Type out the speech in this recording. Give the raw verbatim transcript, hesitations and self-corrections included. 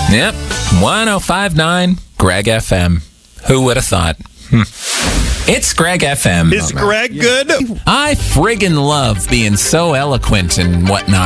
Yep, one oh five point nine Greg F M. Who would have thought? Hmm. It's Greg F M. Is Greg good? I friggin' love being so eloquent and whatnot.